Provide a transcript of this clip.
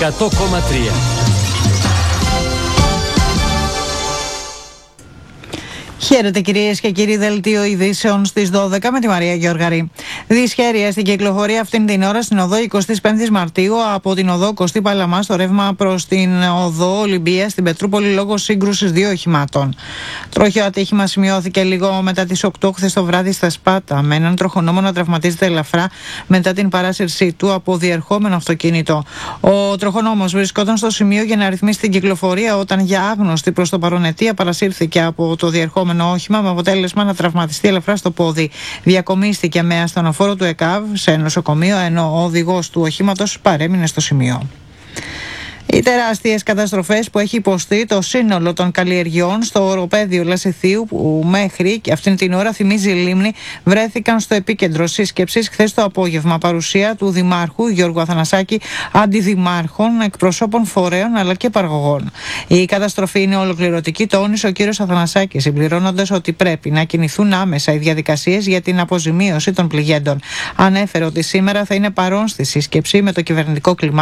100,3. Χαίρετε κυρίες και κύριοι, δελτίο ειδήσεων στις 12 με τη Μαρία Γεωργαρή. Δυσχέρεια στην κυκλοφορία αυτήν την ώρα στην οδό 25 Μαρτίου από την οδό Κωστή Παλαμά στο ρεύμα προς την οδό Ολυμπία στην Πετρούπολη λόγω σύγκρουσης δύο οχημάτων. Τροχαίο ατύχημα σημειώθηκε λίγο μετά τις 8 χθες το βράδυ στα Σπάτα, με έναν τροχονόμο να τραυματίζεται ελαφρά μετά την παράσυρσή του από διερχόμενο αυτοκίνητο. Ο τροχονόμος βρισκόταν στο σημείο για να ρυθμίσει την κυκλοφορία όταν για άγνωστη προς το παρόν αιτία παρασύρθηκε από το διερχόμενο όχημα με αποτέλεσμα να τραυματιστεί ελαφρά στο πόδι. Διακομίστηκε με ασθενοφόρο του ΕΚΑΒ σε νοσοκομείο, ενώ ο οδηγός του οχήματος παρέμεινε στο σημείο. Οι τεράστιες καταστροφές που έχει υποστεί το σύνολο των καλλιεργειών στο οροπέδιο Λασιθίου, που μέχρι και αυτήν την ώρα θυμίζει λίμνη, βρέθηκαν στο επίκεντρο σύσκεψης χθες το απόγευμα. Παρουσία του Δημάρχου Γιώργου Αθανασάκη, αντιδημάρχων, εκπροσώπων φορέων αλλά και παραγωγών. Η καταστροφή είναι ολοκληρωτική, τόνισε ο κύριος Αθανασάκης, συμπληρώνοντας ότι πρέπει να κινηθούν άμεσα οι διαδικασίες για την αποζημίωση των πληγέντων. Ανέφερε ότι σήμερα θα είναι παρόν στη σύσκεψη με το κυβερνητικό κλιμάκιο